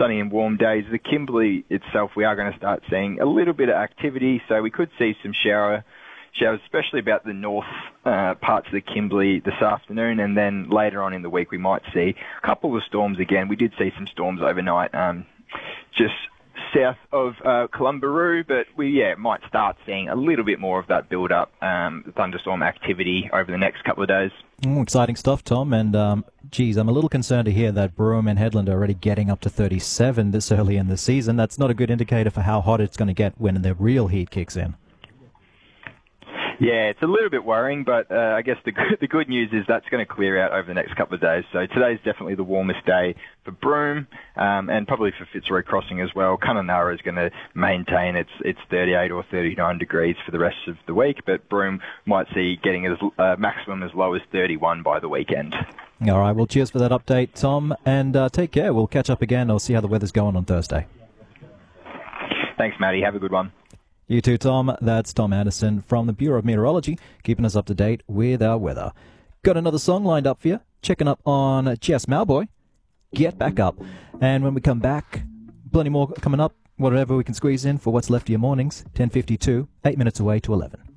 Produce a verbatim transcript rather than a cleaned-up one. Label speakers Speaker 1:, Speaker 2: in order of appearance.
Speaker 1: sunny and warm days. The Kimberley itself, we are going to start seeing a little bit of activity, so we could see some shower showers, especially about the north uh, parts of the Kimberley this afternoon, and then later on in the week we might see a couple of storms again. We did see some storms overnight, um, just south of uh, Columbaroo, but we yeah might start seeing a little bit more of that build-up um, thunderstorm activity over the next couple of days.
Speaker 2: Mm, exciting stuff, Tom. And um, geez, I'm a little concerned to hear that Broome and Headland are already getting up to thirty-seven this early in the season. That's not a good indicator for how hot it's going to get when the real heat kicks in.
Speaker 1: Yeah, it's a little bit worrying, but uh, I guess the good, the good news is that's going to clear out over the next couple of days. So today's definitely the warmest day for Broome, um, and probably for Fitzroy Crossing as well. Kununurra is going to maintain its its thirty-eight or thirty-nine degrees for the rest of the week, but Broome might see getting as uh, maximum as low as thirty-one by the weekend.
Speaker 2: All right, well, cheers for that update, Tom, and uh, take care. We'll catch up again. I'll see how the weather's going on Thursday.
Speaker 1: Thanks, Matty. Have a good one.
Speaker 2: You too, Tom. That's Tom Anderson from the Bureau of Meteorology, keeping us up to date with our weather. Got another song lined up for you. Checking up on Jess Malboy, Get Back Up. And when we come back, plenty more coming up, whatever we can squeeze in for what's left of your mornings. ten fifty-two, eight minutes away to eleven.